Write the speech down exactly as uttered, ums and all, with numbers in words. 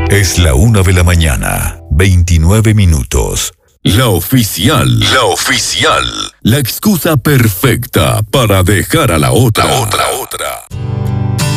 Es la una de la mañana, veintinueve minutos. La oficial. La oficial. La excusa perfecta para dejar a la otra. La otra, otra.